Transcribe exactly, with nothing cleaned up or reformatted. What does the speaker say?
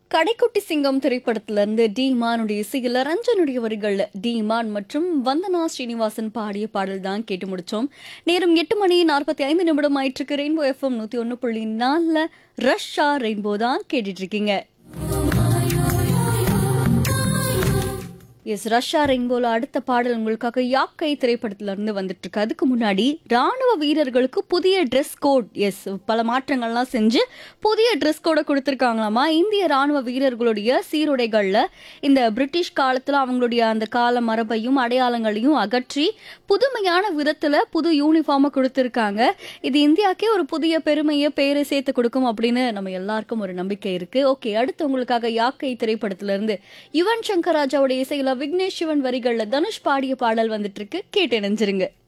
கடைக்குட்டி சிங்கம் திரைப்படத்திலிருந்து டி மானுடைய இசையில் ரஞ்சனுடைய வரிகள் டி மான் மற்றும் வந்தனா ஸ்ரீனிவாசன் பாடிய பாடல் தான் கேட்டு முடிச்சோம். நேரம் எட்டு மணி நாற்பத்தி ஐந்து நிமிடம் ஆயிட்டிருக்கு. ரெயின்போ எஃப்எம் நூத்தி ஒன்னு புள்ளி நாலுல ரஷ்ஷா ரெயின்போ தான் கேட்டுட்டு இருக்கீங்க. எஸ் ரஷ்யா ரெயின்போல அடுத்த பாடல் உங்களுக்காக யாக்கை திரைப்படத்துல இருந்து வந்துட்டு இருக்கு. அதுக்கு முன்னாடி ராணுவ வீரர்களுக்கு புதிய ட்ரெஸ் கோட், எஸ் பல மாற்றங்கள்லாம் செஞ்சு புதிய ட்ரெஸ் கோடை கொடுத்துருக்காங்களாமா. இந்திய ராணுவ வீரர்களுடைய சீருடைகள்ல இந்த பிரிட்டிஷ் காலத்துல அவங்களுடைய அந்த கால மரபையும் அடையாளங்களையும் அகற்றி புதுமையான விதத்துல புது யூனிஃபார்மை கொடுத்துருக்காங்க. இது இந்தியாக்கே ஒரு புதிய பெருமையை பேரை சேர்த்து கொடுக்கும் அப்படின்னு நம்ம எல்லாருக்கும் ஒரு நம்பிக்கை இருக்கு. ஓகே, அடுத்து உங்களுக்காக யாக்கை திரைப்படத்துல இருந்து யுவன் சங்கர் ராஜாவுடைய இசையில விக்னேஷ் சிவன் வரிகள்ல தனுஷ் பாடிய பாடல் வந்துட்டு இருக்கு. கேட்டு நினைஞ்சிருங்க.